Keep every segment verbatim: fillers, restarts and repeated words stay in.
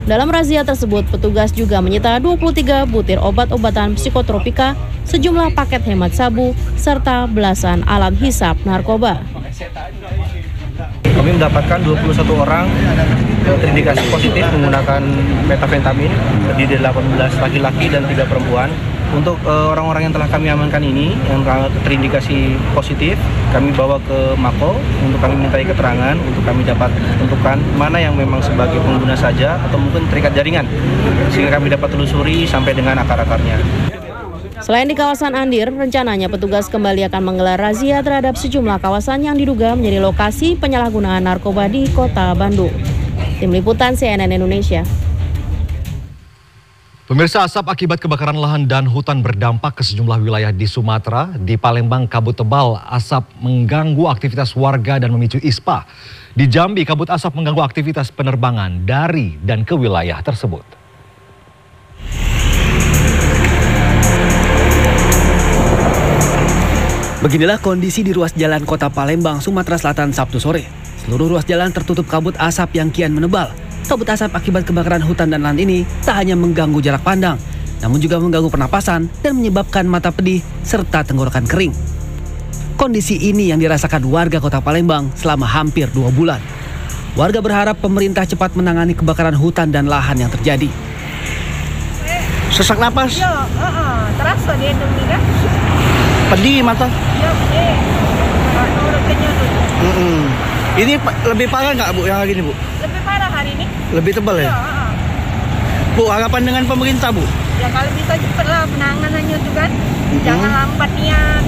Dalam razia tersebut, petugas juga menyita dua puluh tiga butir obat-obatan psikotropika, sejumlah paket hemat sabu, serta belasan alat hisap narkoba. Kami mendapatkan dua puluh satu orang terindikasi positif menggunakan metafentamin, terdiri delapan belas laki-laki dan tiga perempuan. Untuk orang-orang uh, yang telah kami amankan ini, yang terindikasi positif, kami bawa ke Mako untuk kami mintai keterangan, untuk kami dapat tentukan mana yang memang sebagai pengguna saja atau mungkin terikat jaringan, sehingga kami dapat telusuri sampai dengan akar-akarnya. Selain di kawasan Andir, rencananya petugas kembali akan menggelar razia terhadap sejumlah kawasan yang diduga menjadi lokasi penyalahgunaan narkoba di Kota Bandung. Tim Liputan C N N Indonesia. Pemirsa, asap akibat kebakaran lahan dan hutan berdampak ke sejumlah wilayah di Sumatera. Di Palembang, kabut tebal asap mengganggu aktivitas warga dan memicu ispa. Di Jambi, kabut asap mengganggu aktivitas penerbangan dari dan ke wilayah tersebut. Beginilah kondisi di ruas jalan Kota Palembang, Sumatera Selatan Sabtu sore. Seluruh ruas jalan tertutup kabut asap yang kian menebal. Kabut asap akibat kebakaran hutan dan lahan ini tak hanya mengganggu jarak pandang, namun juga mengganggu pernapasan dan menyebabkan mata pedih serta tenggorokan kering. Kondisi ini yang dirasakan warga Kota Palembang selama hampir dua bulan. Warga berharap pemerintah cepat menangani kebakaran hutan dan lahan yang terjadi. Sesak napas? Iya, uh, uh, terasa dia demi kan? Pedih mata? Iya, pedih. Mm -mm. Ini lebih parah nggak Bu yang hari ini Bu? Lebih parah hari ini. Lebih tebal ya? Iya, uh, uh. Bu, harapan dengan pemerintah Bu? Ya kalau bisa cepatlah penanganannya itu kan. Mm-hmm. Jangan lambat niat.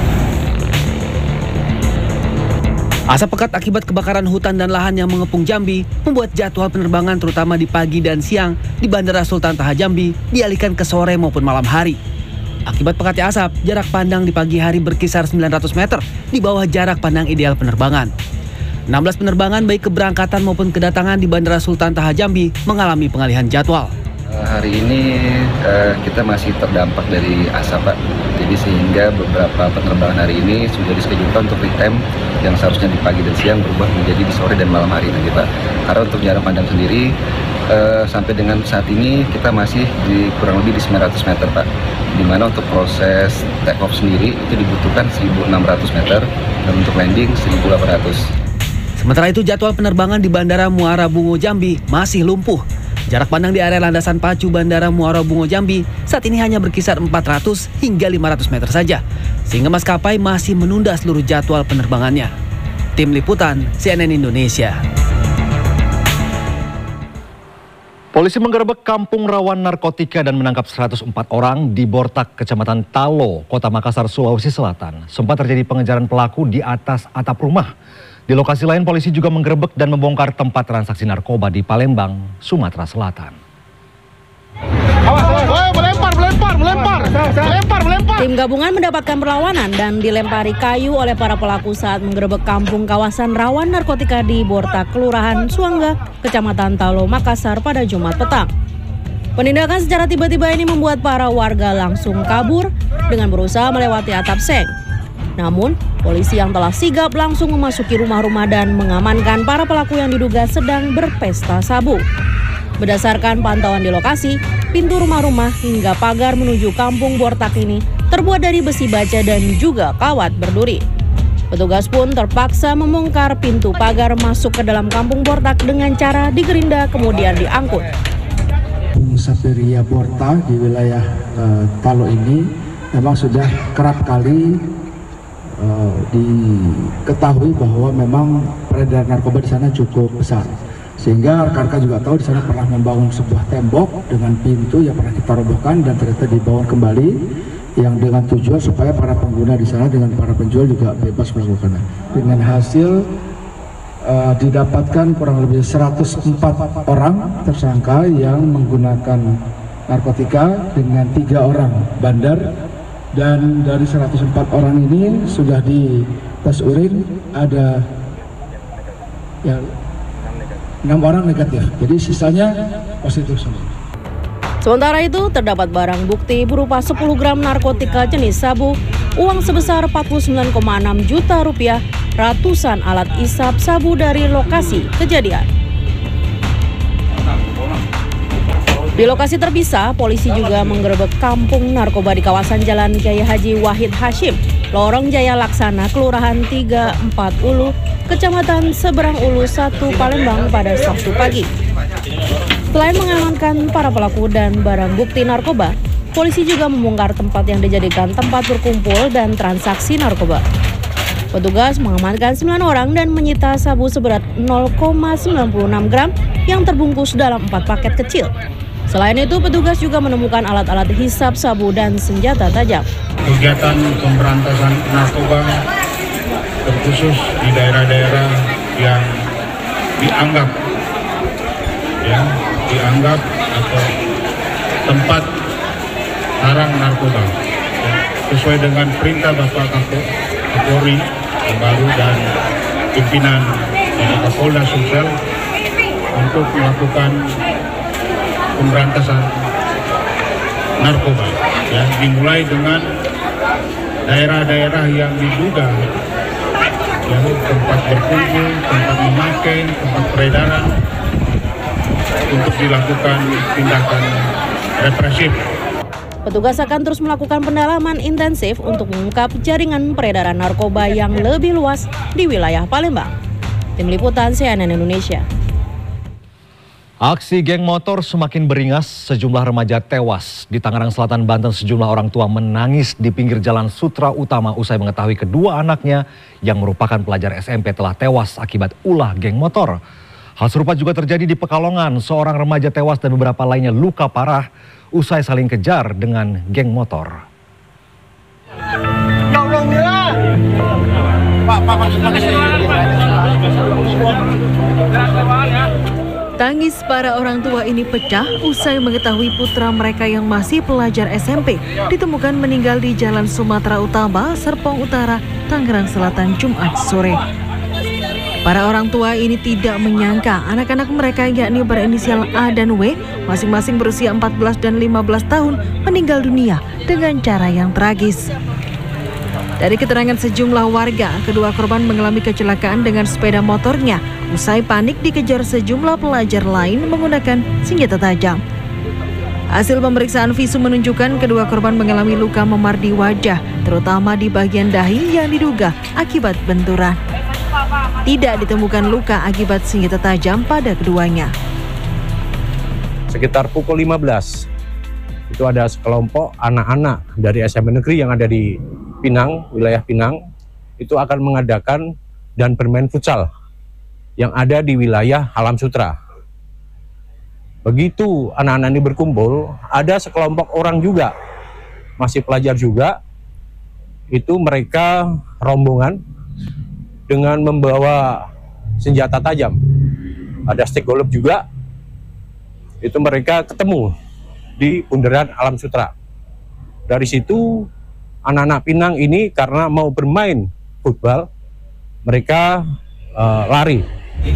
Asap pekat akibat kebakaran hutan dan lahan yang mengepung Jambi membuat jadwal penerbangan terutama di pagi dan siang di Bandara Sultan Taha Jambi dialihkan ke sore maupun malam hari. Akibat pekatnya asap, jarak pandang di pagi hari berkisar sembilan ratus meter di bawah jarak pandang ideal penerbangan. enam belas penerbangan baik keberangkatan maupun kedatangan di Bandara Sultan Taha Jambi mengalami pengalihan jadwal. Hari ini uh, kita masih terdampak dari asap Pak, jadi sehingga beberapa penerbangan hari ini sudah dischedulkan untuk real-time yang seharusnya di pagi dan siang berubah menjadi di sore dan malam hari nanti Pak. Karena untuk jarak pandang sendiri uh, sampai dengan saat ini kita masih di kurang lebih di sembilan ratus meter Pak, dimana untuk proses take off sendiri itu dibutuhkan seribu enam ratus meter dan untuk landing seribu delapan ratus. Sementara itu jadwal penerbangan di Bandara Muara Bungo Jambi masih lumpuh. Jarak pandang di area landasan pacu Bandara Muara Bungo Jambi saat ini hanya berkisar empat ratus hingga lima ratus meter saja, sehingga maskapai masih menunda seluruh jadwal penerbangannya. Tim Liputan C N N Indonesia. Polisi menggerebek kampung rawan narkotika dan menangkap seratus empat orang di Bortak, Kecamatan Talo, Kota Makassar, Sulawesi Selatan. Sempat terjadi pengejaran pelaku di atas atap rumah. Di lokasi lain, polisi juga menggerebek dan membongkar tempat transaksi narkoba di Palembang, Sumatera Selatan. Melempar, melempar, melempar, melempar, melempar. Tim gabungan mendapatkan perlawanan dan dilempari kayu oleh para pelaku saat menggerebek kampung kawasan rawan narkotika di Bortak, Kelurahan Suangga, Kecamatan Talo, Makassar pada Jumat petang. Penindakan secara tiba-tiba ini membuat para warga langsung kabur dengan berusaha melewati atap seng. Namun, polisi yang telah sigap langsung memasuki rumah-rumah dan mengamankan para pelaku yang diduga sedang berpesta sabu. Berdasarkan pantauan di lokasi, pintu rumah-rumah hingga pagar menuju kampung Bortak ini terbuat dari besi baja dan juga kawat berduri. Petugas pun terpaksa membongkar pintu pagar masuk ke dalam kampung Bortak dengan cara digerinda kemudian diangkut. Saperia Bortak di wilayah uh, Talo ini memang sudah kerap kali Uh, diketahui bahwa memang peredaran narkoba di sana cukup besar, sehingga rekan-rekan juga tahu di sana pernah membangun sebuah tembok dengan pintu yang pernah kita robohkan dan ternyata dibangun kembali, yang dengan tujuan supaya para pengguna di sana dengan para penjual juga bebas melakukannya. Dengan hasil uh, didapatkan kurang lebih seratus empat orang tersangka yang menggunakan narkotika dengan tiga orang bandar. Dan dari seratus empat orang ini sudah di tes urin ada ya, enam orang negatif, jadi sisanya positif semua. Sementara itu terdapat barang bukti berupa sepuluh gram narkotika jenis sabu, uang sebesar empat puluh sembilan koma enam juta rupiah, ratusan alat isap sabu dari lokasi kejadian. Di lokasi terpisah, polisi juga menggerebek kampung narkoba di kawasan Jalan Kiai Haji Wahid Hashim, Lorong Jaya Laksana, Kelurahan tiga empat Ulu, Kecamatan Seberang Ulu satu, Palembang pada Sabtu pagi. Selain mengamankan para pelaku dan barang bukti narkoba, polisi juga membongkar tempat yang dijadikan tempat berkumpul dan transaksi narkoba. Petugas mengamankan sembilan orang dan menyita sabu seberat nol koma sembilan enam gram yang terbungkus dalam empat paket kecil. Selain itu, petugas juga menemukan alat-alat hisap sabu dan senjata tajam. Kegiatan pemberantasan narkoba terkhusus di daerah-daerah yang dianggap ya dianggap atau tempat sarang narkoba ya, sesuai dengan perintah Bapak Kapolri yang baru dan pimpinan dari Kapolda Sumsel untuk melakukan pemberantasan narkoba ya, dimulai dengan daerah-daerah yang diduga ya, tempat berkumpul, tempat memakai, tempat peredaran untuk dilakukan tindakan represif. Petugas akan terus melakukan pendalaman intensif untuk mengungkap jaringan peredaran narkoba yang lebih luas di wilayah Palembang. Tim Liputan C N N Indonesia. Aksi geng motor semakin beringas, sejumlah remaja tewas. Di Tangerang Selatan, Banten, sejumlah orang tua menangis di pinggir jalan Sutra Utama usai mengetahui kedua anaknya yang merupakan pelajar S M P telah tewas akibat ulah geng motor. Hal serupa juga terjadi di Pekalongan, seorang remaja tewas dan beberapa lainnya luka parah usai saling kejar dengan geng motor. Tangis para orang tua ini pecah usai mengetahui putra mereka yang masih pelajar S M P ditemukan meninggal di Jalan Sumatera Utama, Serpong Utara, Tangerang Selatan, Jumat sore. Para orang tua ini tidak menyangka anak-anak mereka yakni berinisial A dan W, masing-masing berusia empat belas dan lima belas tahun, meninggal dunia dengan cara yang tragis. Dari keterangan sejumlah warga, kedua korban mengalami kecelakaan dengan sepeda motornya. Usai panik dikejar sejumlah pelajar lain menggunakan senjata tajam. Hasil pemeriksaan visum menunjukkan kedua korban mengalami luka memar di wajah, terutama di bagian dahi yang diduga akibat benturan. Tidak ditemukan luka akibat senjata tajam pada keduanya. Sekitar pukul lima belas, itu ada sekelompok anak-anak dari S M P negeri yang ada di Pinang, wilayah Pinang, itu akan mengadakan dan bermain futsal yang ada di wilayah Alam Sutra. Begitu anak-anak ini berkumpul, ada sekelompok orang juga, masih pelajar juga, itu mereka rombongan dengan membawa senjata tajam. Ada stick golf juga, itu mereka ketemu di bundaran Alam Sutra. Dari situ anak-anak Pinang ini karena mau bermain futsal, mereka uh, lari.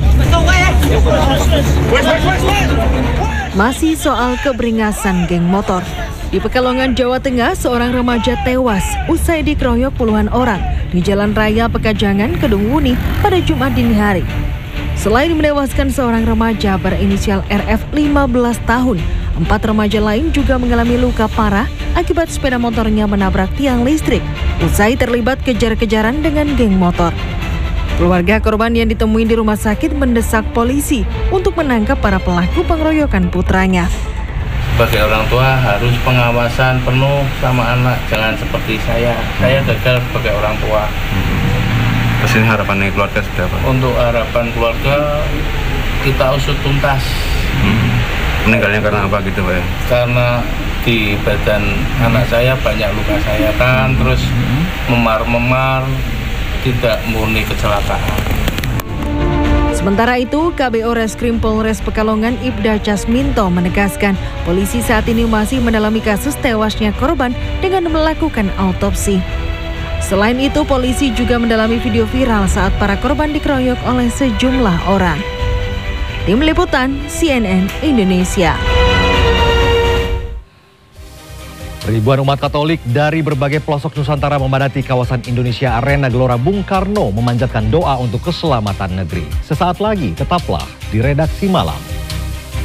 Masih soal keberingasan geng motor. Di Pekalongan, Jawa Tengah, seorang remaja tewas usai dikeroyok puluhan orang di Jalan Raya Pekajangan, Kedung Wuni pada Jumat dini hari. Selain menewaskan seorang remaja berinisial R F lima belas tahun, empat remaja lain juga mengalami luka parah akibat sepeda motornya menabrak tiang listrik usai terlibat kejar-kejaran dengan geng motor. Keluarga korban yang ditemui di rumah sakit mendesak polisi untuk menangkap para pelaku pengeroyokan putranya. Sebagai orang tua harus pengawasan penuh sama anak, jangan seperti saya. Saya gagal sebagai orang tua. Terus ini harapannya keluarga seperti apa? Untuk harapan keluarga, kita usut tuntas. Hmm. Meninggalnya karena apa gitu Pak ya? Karena di badan anak saya banyak luka sayatan, hmm. terus memar-memar, tidak murni kecelakaan. Sementara itu, K B O Reskrim Polres Pekalongan Ibda Casminto menegaskan polisi saat ini masih mendalami kasus tewasnya korban dengan melakukan autopsi. Selain itu, polisi juga mendalami video viral saat para korban dikeroyok oleh sejumlah orang. Tim Liputan C N N Indonesia. Ribuan umat Katolik dari berbagai pelosok Nusantara memadati kawasan Indonesia Arena Gelora Bung Karno memanjatkan doa untuk keselamatan negeri. Sesaat lagi, tetaplah di Redaksi Malam.